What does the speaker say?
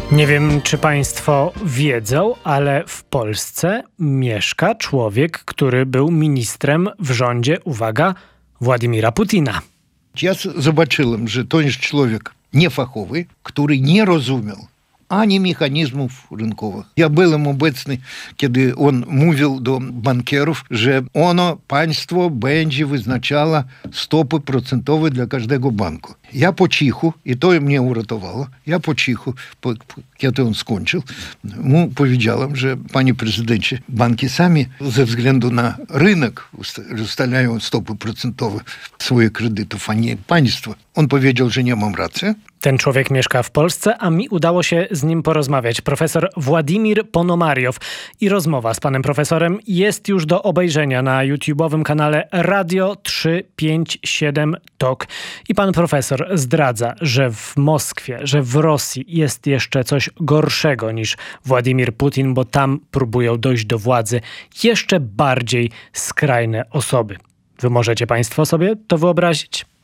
Nie wiem, czy państwo wiedzą, ale w Polsce mieszka człowiek, który był ministrem w rządzie, uwaga, Władimira Putina. Ja zobaczyłem, że to jest człowiek niefachowy, który nie rozumiał ani mechanizmów rynkowych. Ja byłem obecny, kiedy on mówił do bankierów, że państwo będzie wyznaczało stopy procentowe dla każdego banku. Ja po cichu, i to mnie uratowało, kiedy on skończył, mu powiedziałem, że panie prezydencie, banki sami ze względu na rynek ustalają stopy procentowe swoich kredytów, a nie państwo. On powiedział, że nie mam racji. Ten człowiek mieszka w Polsce, a mi udało się z nim porozmawiać. Profesor Władimir Ponomariow. I rozmowa z panem profesorem jest już do obejrzenia na YouTube'owym kanale Radio 357 Talk. I pan profesor zdradza, że w Moskwie, że w Rosji jest jeszcze coś gorszego niż Władimir Putin, bo tam próbują dojść do władzy jeszcze bardziej skrajne osoby. Wy możecie państwo sobie to wyobrazić?